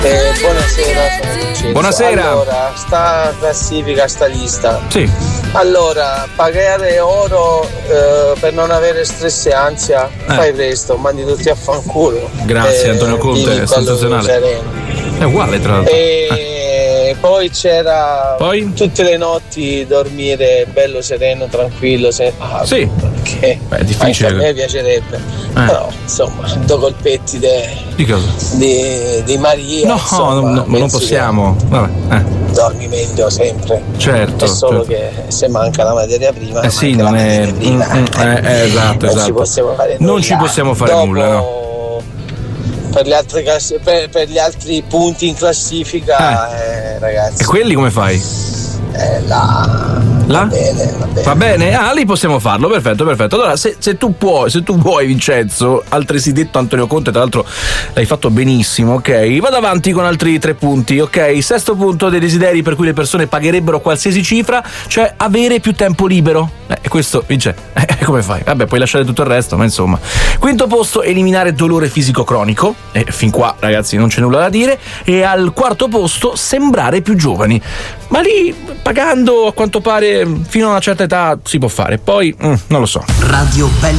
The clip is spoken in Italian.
Buonasera, sono Vincenzo. Buonasera. Allora, sta classifica, sta lista. Sì. Allora, pagare oro per non avere stress e ansia, fai presto, mandi tutti a fanculo. Grazie Antonio Conte, è sensazionale. È uguale tra l'altro. E poi c'era tutte le notti dormire bello sereno, tranquillo. Sì. Perché è difficile. Anche a me piacerebbe. Però insomma, due colpetti di Maria. No, insomma, non possiamo. Vabbè. Dormi meglio sempre. Certo. È solo che se manca la materia prima. Sì, non è. Esatto. Non ci possiamo fare nulla. Non ci possiamo fare nulla, no. Per le altre per gli altri punti in classifica, ragazzi. E quelli come fai? Va bene. Va bene? Lì possiamo farlo, perfetto. Allora, se tu vuoi, Vincenzo, altresì detto Antonio Conte, tra l'altro l'hai fatto benissimo, ok? Vado avanti con altri 3 punti, ok? Sesto punto dei desideri per cui le persone pagherebbero qualsiasi cifra, cioè avere più tempo libero. Questo, Vince, come fai? Vabbè, puoi lasciare tutto il resto, ma insomma. Quinto posto, eliminare dolore fisico cronico. Fin qua, ragazzi, non c'è nulla da dire. E al quarto posto, sembrare più giovani. Ma lì, pagando, a quanto pare, fino a una certa età si può fare. Poi, non lo so. Radio Bella